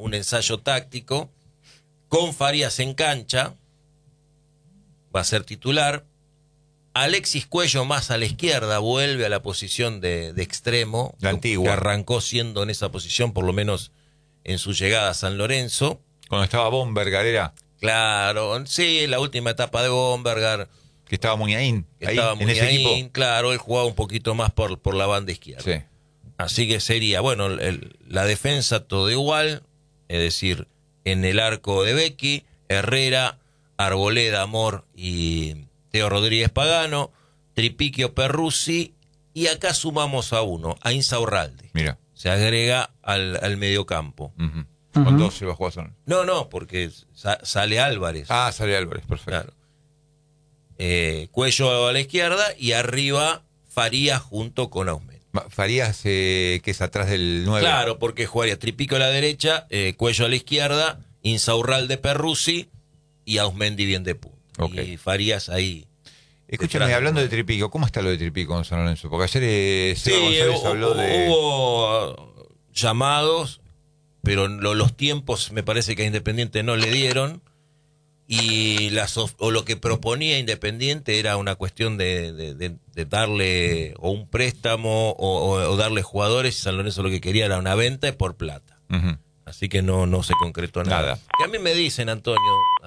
un ensayo táctico con Farías en cancha, va a ser titular. Alexis Cuello más a la izquierda, vuelve a la posición de extremo, la antigua, que arrancó siendo en esa posición, por lo menos en su llegada a San Lorenzo. Cuando estaba Bombergar era. Claro, sí, la última etapa de Bombergar. Que estaba Muniain ahí, en ese equipo. Claro, él jugaba un poquito más por la banda izquierda. Sí. Así que sería, bueno, la defensa todo igual, es decir, en el arco de Becky, Herrera, Arboleda, Amor y Teo Rodríguez Pagano, Tripiquio, Perruzzi, y acá sumamos a uno, a Insaurralde. Mira. Se agrega al mediocampo. Uh-huh. Con dos se va a jugar. No, porque sale Álvarez. Ah, sale Álvarez, perfecto. Claro. Cuello a la izquierda y arriba Farías junto con Ausmendi. Farías, que es atrás del 9. Claro, porque jugaría Tripico a la derecha, Cuello a la izquierda, Insaurralde, Perruzzi y Ausmendi bien de punta. Okay. Y Farías ahí. Escúchame, hablando de Tripico, ¿cómo está lo de Tripico en San Lorenzo? Porque ayer Seba González habló de... Hubo llamados, pero los tiempos me parece que a Independiente no le dieron, y lo que proponía Independiente era una cuestión de darle o un préstamo o darle jugadores, y San Lorenzo lo que quería era una venta por plata. Uh-huh. Así que no se concretó nada. Que a mí me dicen, Antonio,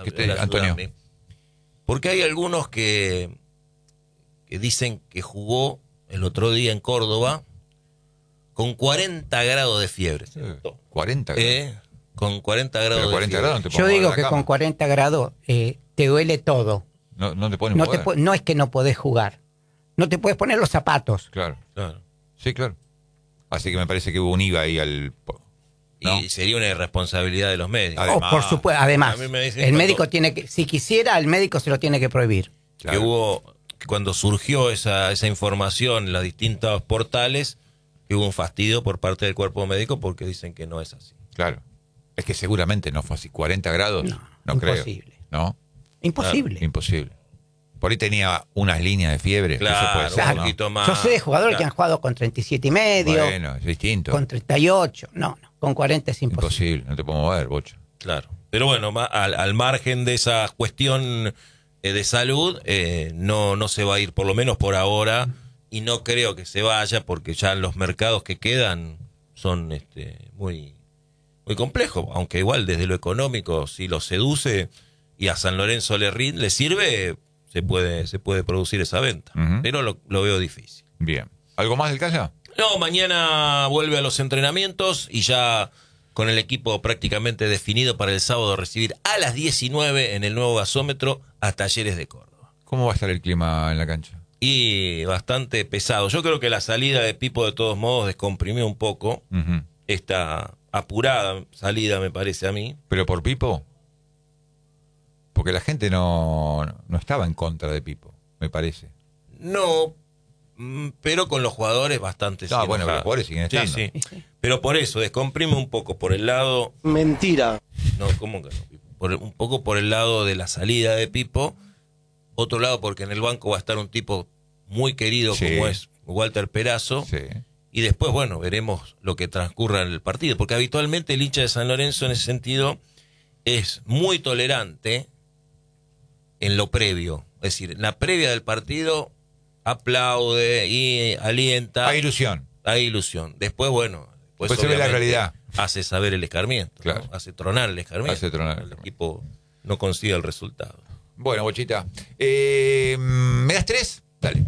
porque hay algunos que dicen que jugó el otro día en Córdoba con 40 grados de fiebre. Sí, 40 grados. Con 40 grados de fiebre. Grados yo digo que con 40 grados te duele todo. No te pones no es que no podés jugar. No te puedes poner los zapatos. Claro. Sí, claro. Así que me parece que hubo un IVA ahí al... ¿no? Y sería una irresponsabilidad de los médicos. Además, por supuesto. Además, el médico tiene que... Si quisiera, el médico se lo tiene que prohibir. Claro. Que cuando surgió esa información en los distintos portales, que hubo un fastidio por parte del cuerpo médico porque dicen que no es así. Claro. Es que seguramente no fue así. 40 grados, no creo. Imposible. ¿No? Imposible. Claro, imposible. Por ahí tenía unas líneas de fiebre. Claro, eso puede ser, un poquito más. Yo sé de jugadores que han jugado con 37 y medio. Bueno, es distinto. Con 38. No. Con 40 es imposible. Imposible, no te puedo mover, Bocho. Claro. Pero bueno, al margen de esa cuestión de salud, no se va a ir, por lo menos por ahora, y no creo que se vaya, porque ya los mercados que quedan son muy, muy complejos, aunque igual desde lo económico, si lo seduce y a San Lorenzo le sirve, se puede producir esa venta. Uh-huh. Pero lo veo difícil. Bien. ¿Algo más del Calla? No, mañana vuelve a los entrenamientos y ya con el equipo prácticamente definido para el sábado recibir a las 19 en el nuevo gasómetro a Talleres de Córdoba. ¿Cómo va a estar el clima en la cancha? Y bastante pesado. Yo creo que la salida de Pipo de todos modos descomprimió un poco. Uh-huh. Esta apurada salida, me parece a mí. ¿Pero por Pipo? Porque la gente no estaba en contra de Pipo, me parece. No, pero con los jugadores bastante. Bueno, los jugadores siguen estando. Sí. Pero por eso, descomprime un poco por el lado... Mentira. No, ¿cómo que no? Un poco por el lado de la salida de Pipo. Otro lado porque en el banco va a estar un tipo muy querido como es Walter Perazo. Sí. Y después, bueno, veremos lo que transcurra en el partido. Porque habitualmente el hincha de San Lorenzo en ese sentido es muy tolerante en lo previo. Es decir, en la previa del partido aplaude y alienta. Hay ilusión. Después, bueno, pues se ve la realidad. Hace saber el escarmiento. Claro. ¿no? Hace tronar el escarmiento. El equipo no consigue el resultado. Bueno, Bochita. ¿Me das 3? Dale.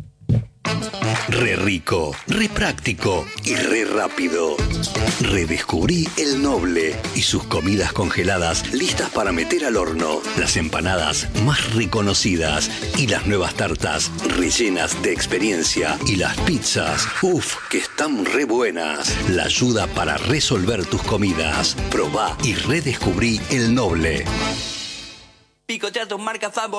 Re rico, re práctico y re rápido. Redescubrí El Noble y sus comidas congeladas listas para meter al horno. Las empanadas más reconocidas y las nuevas tartas rellenas de experiencia. Y las pizzas, que están re buenas. La ayuda para resolver tus comidas. Probá y redescubrí El Noble. Picotea tus marcas favoritas.